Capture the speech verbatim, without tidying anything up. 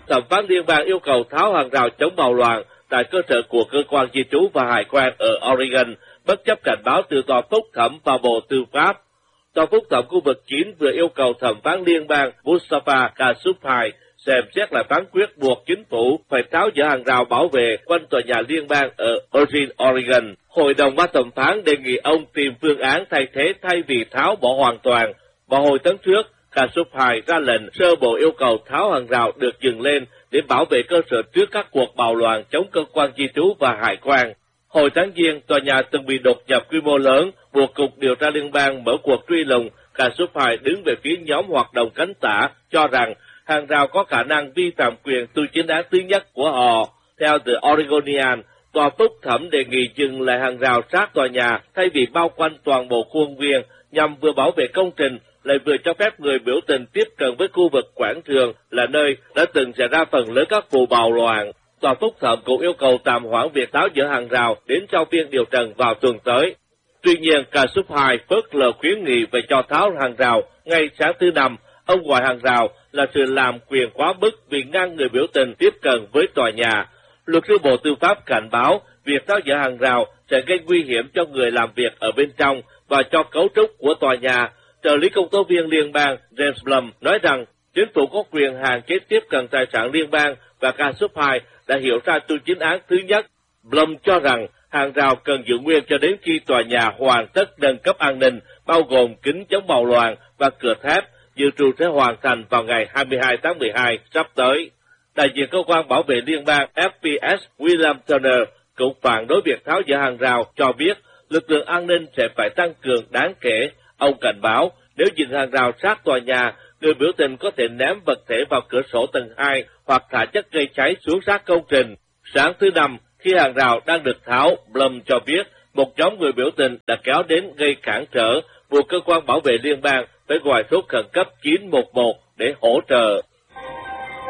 Thẩm phán liên bang yêu cầu tháo hàng rào chống bạo loạn tại cơ sở của cơ quan di trú và hải quan ở Oregon, bất chấp cảnh báo từ tòa phúc thẩm và Bộ Tư pháp. Tòa phúc thẩm khu vực chín vừa yêu cầu thẩm phán liên bang Mustafa Kashufai xem xét lại phán quyết buộc chính phủ phải tháo dỡ hàng rào bảo vệ quanh tòa nhà liên bang ở Eugene, Oregon. Hội đồng ban thẩm phán đề nghị ông tìm phương án thay thế thay vì tháo bỏ hoàn toàn. Vào hồi tháng trước, Kashufai ra lệnh sơ bộ yêu cầu tháo hàng rào được dừng lên để bảo vệ cơ sở trước các cuộc bạo loạn chống cơ quan di trú và hải quan. Hồi tháng Giêng, tòa nhà từng bị đột nhập quy mô lớn, buộc Cục Điều tra Liên bang mở cuộc truy lùng. Kashufai đứng về phía nhóm hoạt động cánh tả, cho rằng hàng rào có khả năng vi phạm quyền tu chính án thứ nhất của họ. Theo The Oregonian, tòa phúc thẩm đề nghị dừng lại hàng rào sát tòa nhà thay vì bao quanh toàn bộ khuôn viên nhằm vừa bảo vệ công trình, lại vừa cho phép người biểu tình tiếp cận với khu vực quảng trường là nơi đã từng xảy ra phần lớn các vụ bạo loạn. Tòa phúc thẩm cũng yêu cầu tạm hoãn việc tháo dỡ hàng rào đến sau phiên điều trần vào tuần tới. Tuy nhiên, Kashufai phớt lờ khuyến nghị về cho tháo hàng rào ngay sáng thứ Năm. Ông gọi hàng rào là sự làm quyền quá mức vì ngăn người biểu tình tiếp cận với tòa nhà. Luật sư Bộ Tư pháp cảnh báo việc tháo dỡ hàng rào sẽ gây nguy hiểm cho người làm việc ở bên trong và cho cấu trúc của tòa nhà. Trợ lý công tố viên liên bang James Blum nói rằng chính phủ có quyền hạn chế tiếp cận tài sản liên bang và Kashufai đã hiểu ra tu chính án thứ nhất. Blum cho rằng hàng rào cần giữ nguyên cho đến khi tòa nhà hoàn tất nâng cấp an ninh, bao gồm kính chống bạo loạn và cửa thép, dự trù sẽ hoàn thành vào ngày hai mươi hai tháng mười hai sắp tới. Đại diện cơ quan bảo vệ liên bang F P S William Turner cũng phản đối việc tháo dỡ hàng rào, cho biết lực lượng an ninh sẽ phải tăng cường đáng kể. Ông cảnh báo nếu dừng hàng rào sát tòa nhà, người biểu tình có thể ném vật thể vào cửa sổ tầng hai hoặc thả chất gây cháy xuống sát công trình. Sáng thứ Năm, khi hàng rào đang được tháo, Blum cho biết một nhóm người biểu tình đã kéo đến gây cản trở, buộc cơ quan bảo vệ liên bang phải gọi số khẩn cấp chín một một để hỗ trợ.